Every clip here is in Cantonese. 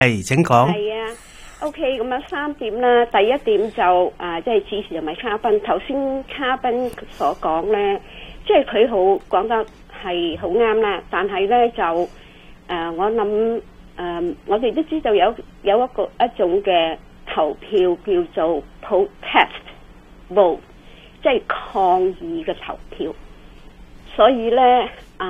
係，請講。 係啊，OK，咁樣3點啦。第一點就即係主持同埋嘉賓。頭先嘉賓所講咧，即係佢好講得係好啱啦。但係咧就我諗我哋都知道有一種嘅投票叫做 protest vote， 即係抗議嘅投票。所以咧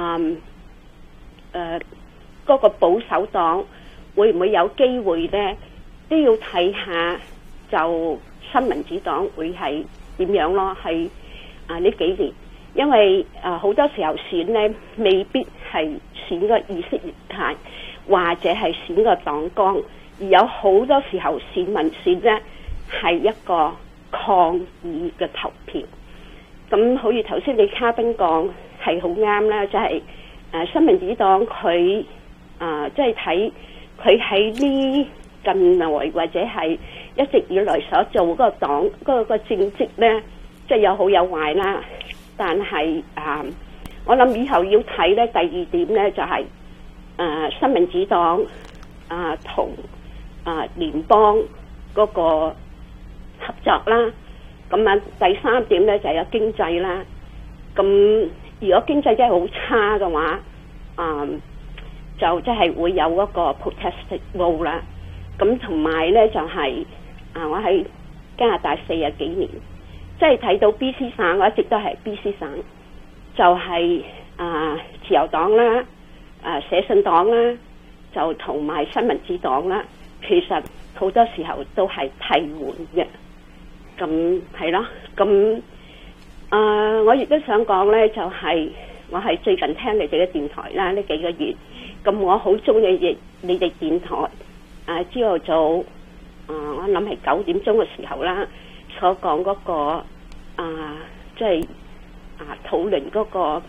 嗰個保守黨會唔會有機會咧？都要睇下就新民主黨會係點樣咯。係呢幾年，因為好多時候選咧未必係選個意識形態，或者係選個黨綱，而有好多時候選民選咧係一個抗議嘅投票。咁好似頭先你嘉賓講係好啱啦，就係新民主黨佢即係睇佢喺呢近來或者係一直以來所做嗰個黨嗰個政績咧，即係有好有壞啦。但係我諗以後要睇咧，第二點咧就係新民主黨同聯邦嗰個合作啦。咁第3點咧就係有經濟啦。咁如果經濟真係好差嘅話，就即係會有嗰個 protest vote 啦。咁同埋咧就係我喺加拿大40幾年，即係睇到 BC 省，我一直都係 BC 省，就係自由黨啦、社信黨啦，就同埋新民主黨啦，其實好多時候都係替換嘅。咁係咯，咁我亦都想講咧，就係我係最近聽你哋嘅電台啦，呢幾個月，咁我好中意你哋電台朝頭早我諗係9點鐘嘅時候啦，所講嗰個即係討論嗰個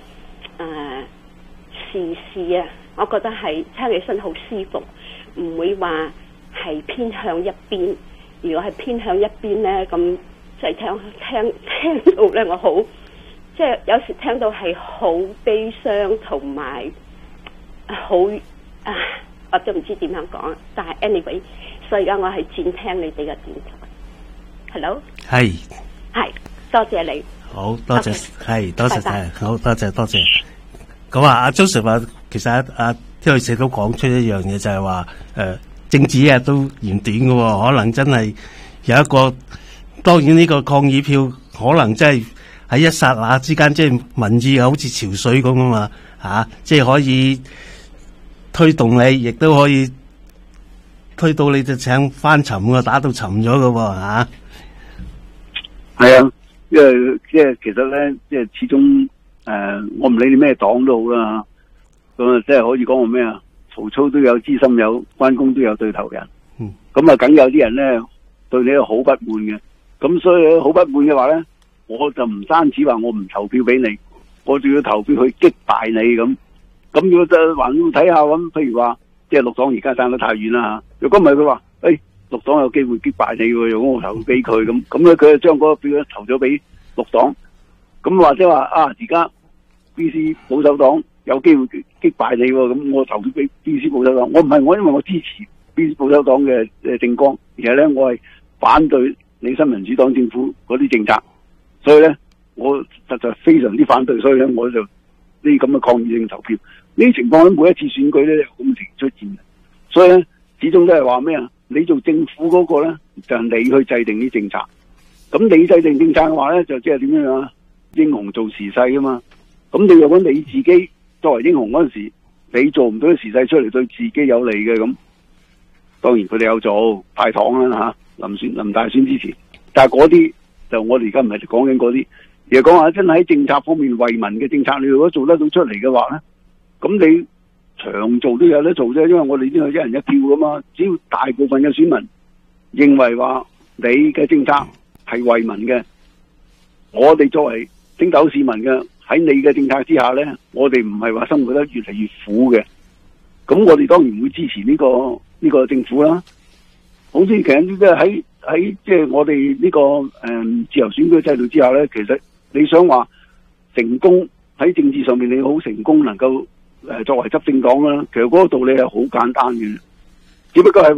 時事啊，我覺得係聽起身好舒服，唔會話係偏向一邊。如果係偏向一邊咧，咁就係聽到咧，我好即係有時聽到係好悲傷同埋好我都唔知點樣講。但係 anyway， 所以而家我係轉聽你哋嘅電台。Hello， 係多謝你， 好多謝，係多謝晒，好多謝。咁阿 Joseph 話，其實阿天女士都講出一樣嘢，就係話政治日都嫌短嘅，可能真係有一個，當然呢個抗議票可能真係喺一剎那之間，即係民意好似潮水咁啊嘛，即係可以推動你，亦都可以推到你就請翻沉嘅，打到沉咗嘅吓。 係啊，因為即係其實咧，即係始終我唔理你咩黨都好啦，咁即係可以講話咩啊？曹操都有知心友，關公都有對頭人。咁啊，梗有啲人咧對你好不滿嘅。咁所以好不滿嘅話咧，我就唔單止話我唔投票俾你，我仲要投票去擊敗你咁。咁如果就還要睇下咁，譬如話即係綠黨而家爭得太遠啦吓。如果唔係佢話，綠黨有機會擊敗你喎，如果我投票俾佢咁咧，佢就將嗰個票投咗俾綠黨。咁或者話而家 BC 保守黨有機會擊敗你喎，咁我投票俾 BC 保守黨。我唔係因為我支持 BC 保守黨嘅政綱，而係咧我係反對你新民主黨政府嗰啲政策，所以咧我實在非常之反對，所以咧我就呢啲咁嘅抗議性投票。呢啲情況咧每一次選舉咧有咁嘅情出現嘅，所以咧始終都係話咩啊？你做政府嗰個咧就係你去制定啲政策，咁你制定政策嘅話咧就即係點樣啊？英雄做時勢啊嘛。咁你如果你自己作為英雄嗰陣時，你做唔到啲時勢出嚟對自己有利嘅，咁當然佢哋有做派糖啦吓，臨大選之前，但係嗰啲就我哋而家唔係講緊嗰啲，而係講話真係喺政策方面為民嘅政策，你如果做得到出嚟嘅話咧，咁你長做都有得做啫，因為我哋呢個一人一票噶嘛，只要大部分嘅選民認為話你嘅政策係為民嘅，我哋作為星斗市民嘅喺你嘅政策之下咧，我哋唔係話生活得越嚟越苦嘅，咁我哋當然會支持呢個政府啦。好似其實即係喺即係我哋呢個自由選舉制度之下咧，其實你想話成功喺政治上面你好成功能夠作為執政黨啦，其實嗰個道理係好簡單嘅，只不過係